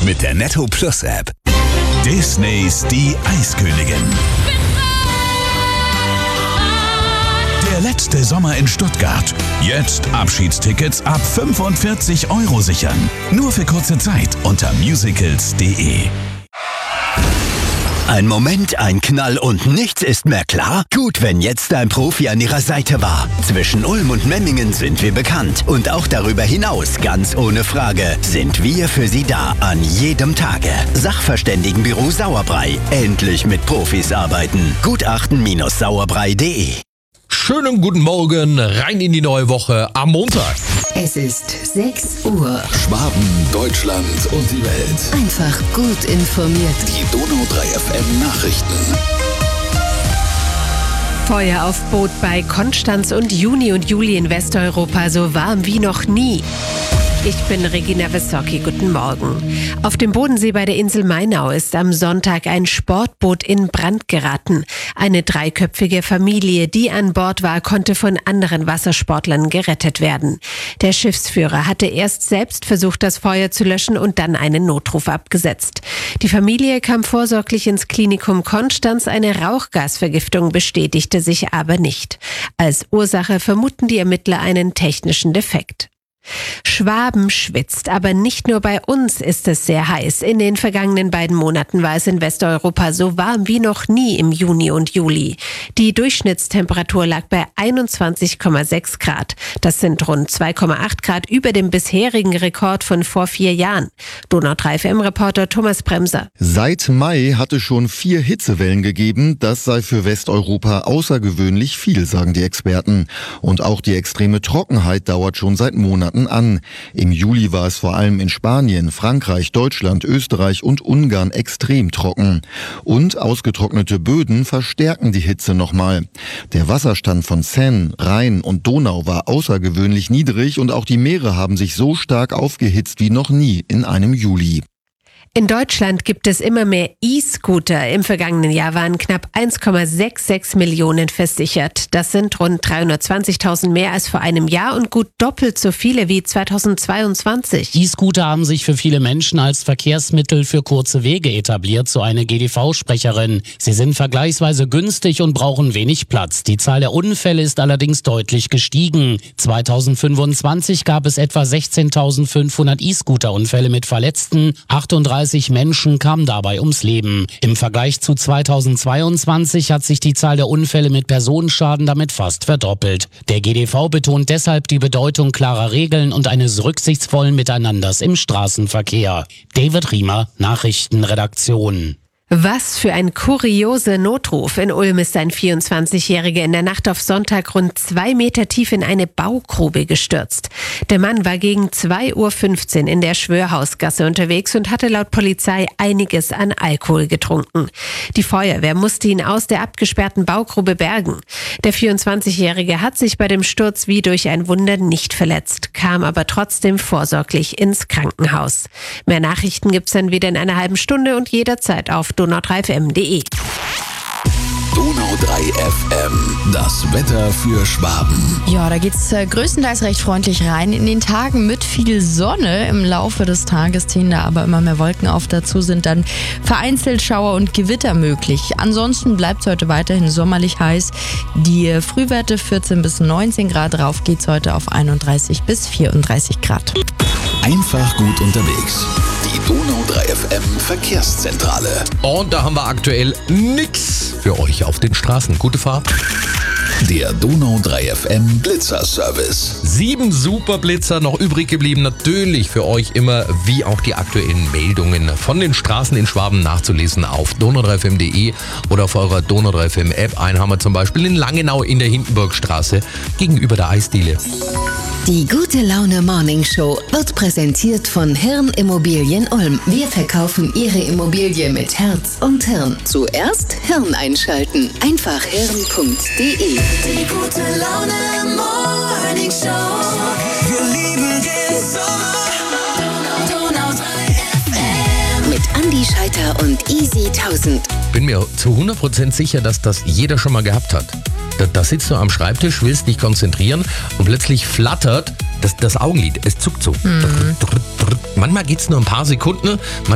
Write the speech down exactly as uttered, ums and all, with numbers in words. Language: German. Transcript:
mit der Netto Plus App. Disneys Die Eiskönigin. Der letzte Sommer in Stuttgart. Jetzt Abschiedstickets ab fünfundvierzig Euro sichern. Nur für kurze Zeit unter musicals punkt de. Ein Moment, ein Knall und nichts ist mehr klar? Gut, wenn jetzt ein Profi an Ihrer Seite war. Zwischen Ulm und Memmingen sind wir bekannt. Und auch darüber hinaus, ganz ohne Frage, sind wir für Sie da an jedem Tage. Sachverständigenbüro Sauerbrei. Endlich mit Profis arbeiten. Gutachten Sauerbrei punkt de. Schönen guten Morgen, rein in die neue Woche am Montag. Es ist sechs Uhr. Schwaben, Deutschland und die Welt. Einfach gut informiert. Die Donau drei F M Nachrichten. Feueraufbot bei Konstanz und Juni und Juli in Westeuropa so warm wie noch nie. Ich bin Regina Wissocki, guten Morgen. Auf dem Bodensee bei der Insel Mainau ist am Sonntag ein Sportboot in Brand geraten. Eine dreiköpfige Familie, die an Bord war, konnte von anderen Wassersportlern gerettet werden. Der Schiffsführer hatte erst selbst versucht, das Feuer zu löschen und dann einen Notruf abgesetzt. Die Familie kam vorsorglich ins Klinikum Konstanz. Eine Rauchgasvergiftung bestätigte sich aber nicht. Als Ursache vermuten die Ermittler einen technischen Defekt. Schwaben schwitzt, aber nicht nur bei uns ist es sehr heiß. In den vergangenen beiden Monaten war es in Westeuropa so warm wie noch nie im Juni und Juli. Die Durchschnittstemperatur lag bei einundzwanzig Komma sechs Grad. Das sind rund zwei Komma acht Grad über dem bisherigen Rekord von vor vier Jahren. Donau drei F M-Reporter Thomas Bremser. Seit Mai hatte schon vier Hitzewellen gegeben. Das sei für Westeuropa außergewöhnlich viel, sagen die Experten. Und auch die extreme Trockenheit dauert schon seit Monaten an. Im Juli war es vor allem in Spanien, Frankreich, Deutschland, Österreich und Ungarn extrem trocken. Und ausgetrocknete Böden verstärken die Hitze nochmal. Der Wasserstand von Seine, Rhein und Donau war außergewöhnlich niedrig und auch die Meere haben sich so stark aufgehitzt wie noch nie in einem Juli. In Deutschland gibt es immer mehr E-Scooter. Im vergangenen Jahr waren knapp eins Komma sechsundsechzig Millionen versichert. Das sind rund dreihundertzwanzigtausend mehr als vor einem Jahr und gut doppelt so viele wie zweitausendzweiundzwanzig. E-Scooter haben sich für viele Menschen als Verkehrsmittel für kurze Wege etabliert, so eine G D V-Sprecherin. Sie sind vergleichsweise günstig und brauchen wenig Platz. Die Zahl der Unfälle ist allerdings deutlich gestiegen. zweitausendfünfundzwanzig gab es etwa sechzehntausendfünfhundert E-Scooter-Unfälle mit Verletzten. achtunddreißig Menschen kamen dabei ums Leben. Im Vergleich zu zweitausendzweiundzwanzig hat sich die Zahl der Unfälle mit Personenschaden damit fast verdoppelt. Der G D V betont deshalb die Bedeutung klarer Regeln und eines rücksichtsvollen Miteinanders im Straßenverkehr. David Riemer, Nachrichtenredaktion. Was für ein kurioser Notruf. In Ulm ist ein vierundzwanzigjähriger in der Nacht auf Sonntag rund zwei Meter tief in eine Baugrube gestürzt. Der Mann war gegen zwei Uhr fünfzehn in der Schwörhausgasse unterwegs und hatte laut Polizei einiges an Alkohol getrunken. Die Feuerwehr musste ihn aus der abgesperrten Baugrube bergen. Der vierundzwanzigjährige hat sich bei dem Sturz wie durch ein Wunder nicht verletzt, kam aber trotzdem vorsorglich ins Krankenhaus. Mehr Nachrichten gibt's dann wieder in einer halben Stunde und jederzeit auf donau drei F M punkt de. Donau drei F M, das Wetter für Schwaben. Ja, da geht's äh, größtenteils recht freundlich rein. In den Tagen mit viel Sonne. Im Laufe des Tages ziehen da aber immer mehr Wolken auf. Dazu sind dann vereinzelt Schauer und Gewitter möglich. Ansonsten bleibt es heute weiterhin sommerlich heiß. Die Frühwerte vierzehn bis neunzehn Grad. Rauf geht's heute auf einunddreißig bis vierunddreißig Grad. Einfach gut unterwegs. Die Donau drei F M Verkehrszentrale. Und da haben wir aktuell nix für euch auf den Straßen. Gute Fahrt. Der Donau drei F M Blitzer-Service. Sieben Superblitzer noch übrig geblieben. Natürlich für euch immer wie auch die aktuellen Meldungen von den Straßen in Schwaben nachzulesen auf donau drei F M punkt de oder auf eurer Donau drei F M App. Einen haben wir zum Beispiel in Langenau in der Hindenburgstraße gegenüber der Eisdiele. Die gute Laune Morning Show wird präsentiert von Hirn Immobilien Ulm. Wir verkaufen Ihre Immobilie mit Herz und Hirn. Zuerst Hirn einschalten. Einfach hirn punkt de. Die gute Laune Morning Show. Wir lieben den Sommer. Donau drei F M. Mit Andi Scheiter und Easy tausend. Bin mir zu hundert Prozent sicher, dass das jeder schon mal gehabt hat. Da, da sitzt du am Schreibtisch, willst dich konzentrieren und plötzlich flattert das, das Augenlid. Es zuckt so. Mhm. Manchmal geht es nur ein paar Sekunden.